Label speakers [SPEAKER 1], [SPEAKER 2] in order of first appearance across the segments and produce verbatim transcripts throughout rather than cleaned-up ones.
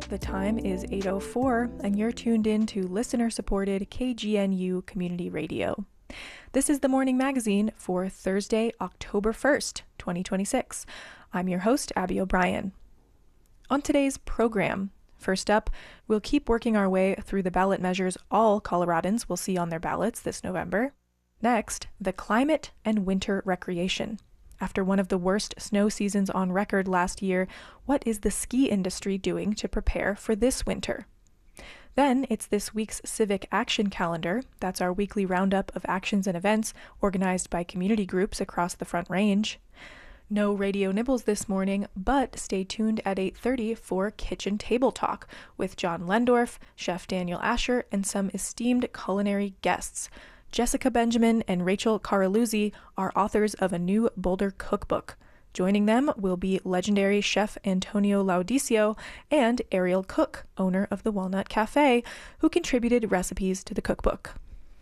[SPEAKER 1] The time is eight oh four, and you're tuned in to listener-supported K G N U Community Radio. This is the Morning Magazine for Thursday, October first, twenty twenty-six. I'm your host, Abby O'Brien. On today's program, first up, we'll keep working our way through the ballot measures all Coloradans will see on their ballots this November. Next, the climate and winter recreation. After one of the worst snow seasons on record last year, what is the ski industry doing to prepare for this winter? Then it's this week's Civic Action Calendar. That's our weekly roundup of actions and events organized by community groups across the Front Range. No radio nibbles this morning, but stay tuned at eight thirty for Kitchen Table Talk with John Lendorf, Chef Daniel Asher, and some esteemed culinary guests. Jessica Benjamin and Rachel Caraluzzi are authors of a new Boulder cookbook. Joining them will be legendary chef Antonio Laudicio and Ariel Cook, owner of the Walnut Cafe, who contributed recipes to the cookbook.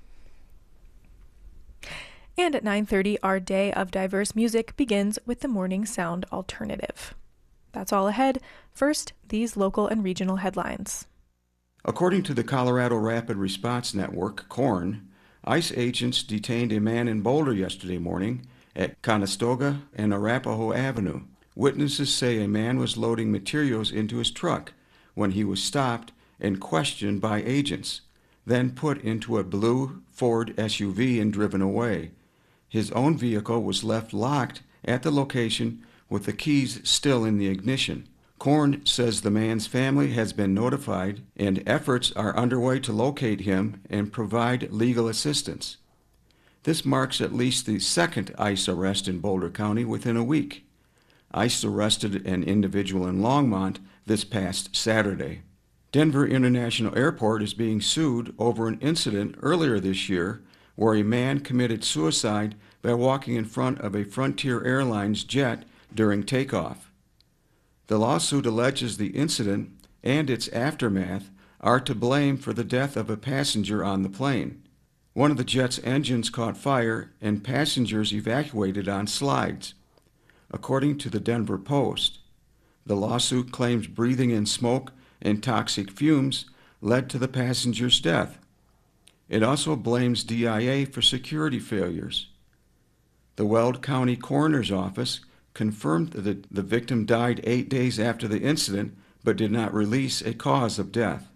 [SPEAKER 1] And at nine thirty, our day of diverse music begins with the Morning Sound Alternative. That's all ahead. First, these local and regional headlines.
[SPEAKER 2] According to the Colorado Rapid Response Network, CORN, ICE agents detained a man in Boulder yesterday morning at Conestoga and Arapahoe Avenue. Witnesses say a man was loading materials into his truck when he was stopped and questioned by agents, then put into a blue Ford S U V and driven away. His own vehicle was left locked at the location with the keys still in the ignition. CORN says the man's family has been notified and efforts are underway to locate him and provide legal assistance. This marks at least the second ICE arrest in Boulder County within a week. ICE arrested an individual in Longmont this past Saturday. Denver International Airport is being sued over an incident earlier this year where a man committed suicide by walking in front of a Frontier Airlines jet during takeoff. The lawsuit alleges the incident and its aftermath are to blame for the death of a passenger on the plane. One of the jet's engines caught fire and passengers evacuated on slides. According to the Denver Post, the lawsuit claims breathing in smoke and toxic fumes led to the passenger's death. It also blames D I A for security failures. The Weld County Coroner's Office confirmed that the victim died eight days after the incident, but did not release a cause of death.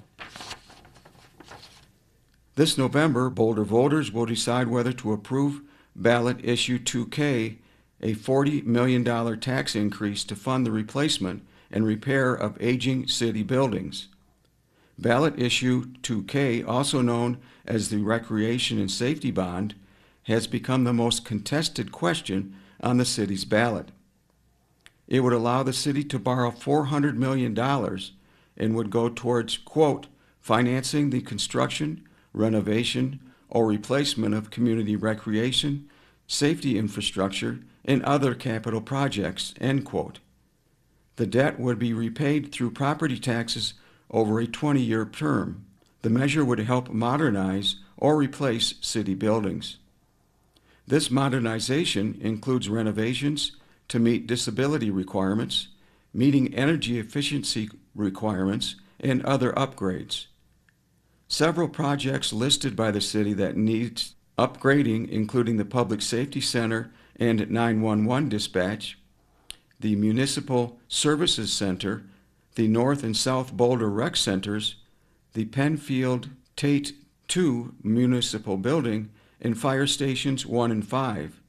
[SPEAKER 2] This November, Boulder voters will decide whether to approve Ballot Issue two K, a forty million dollars tax increase to fund the replacement and repair of aging city buildings. Ballot Issue two K, also known as the Recreation and Safety Bond, has become the most contested question on the city's ballot. It would allow the city to borrow four hundred million dollars and would go towards, quote, financing the construction, renovation, or replacement of community recreation, safety infrastructure, and other capital projects, end quote. The debt would be repaid through property taxes over a twenty-year term. The measure would help modernize or replace city buildings. This modernization includes renovations to meet disability requirements, meeting energy efficiency requirements, and other upgrades. Several projects listed by the city that need upgrading, including the Public Safety Center and nine one one dispatch, the Municipal Services Center, the North and South Boulder Rec Centers, the Penfield Tate two Municipal Building, and fire stations one and five.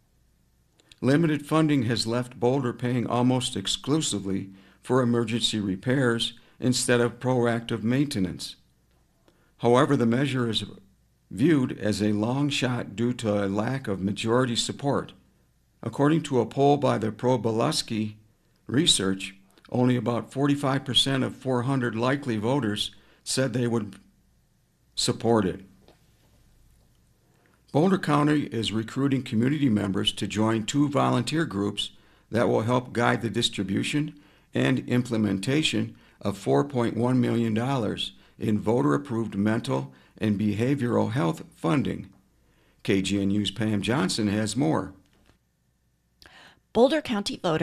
[SPEAKER 2] Limited funding has left Boulder paying almost exclusively for emergency repairs instead of proactive maintenance. However, the measure is viewed as a long shot due to a lack of majority support. According to a poll by the Probalusky Research, only about forty-five percent of four hundred likely voters said they would support it. Boulder County is recruiting community members to join two volunteer groups that will help guide the distribution and implementation of four point one million dollars in voter-approved mental and behavioral health funding. K G N U's Pam Johnson has more.
[SPEAKER 3] Boulder County voters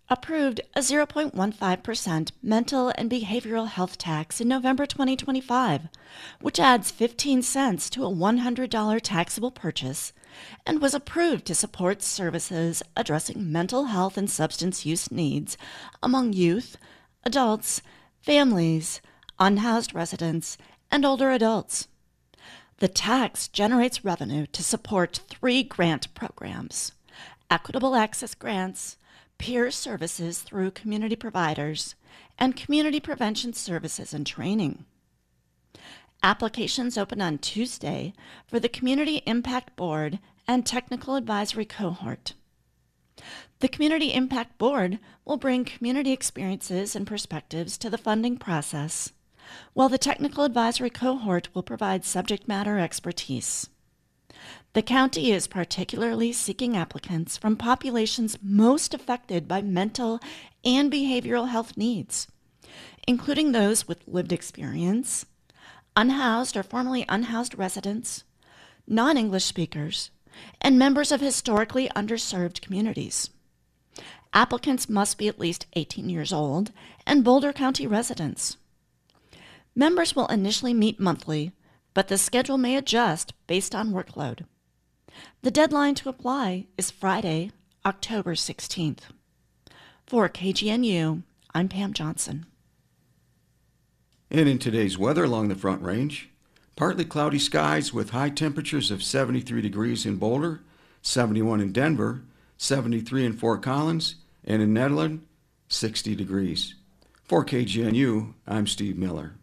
[SPEAKER 3] approved a zero point one five percent mental and behavioral health tax in November twenty twenty-five, which adds fifteen cents to a one hundred dollars taxable purchase and was approved to support services addressing mental health and substance use needs among youth, adults, families, unhoused residents, and older adults. The tax generates revenue to support three grant programs: equitable access grants, peer services through community providers, and community prevention services and training. Applications open on Tuesday for the Community Impact Board and Technical Advisory Cohort. The Community Impact Board will bring community experiences and perspectives to the funding process, while the Technical Advisory Cohort will provide subject matter expertise. The county is particularly seeking applicants from populations most affected by mental and behavioral health needs, including those with lived experience, unhoused or formerly unhoused residents, non-English speakers, and members of historically underserved communities. Applicants must be at least eighteen years old and Boulder County residents. Members will initially meet monthly, but the schedule may adjust based on workload. The deadline to apply is Friday, October sixteenth. For K G N U, I'm Pam Johnson.
[SPEAKER 2] And in today's weather along the Front Range, partly cloudy skies with high temperatures of seventy-three degrees in Boulder, seventy-one in Denver, seventy-three in Fort Collins, and in Nederland, sixty degrees. For K G N U, I'm Steve Miller.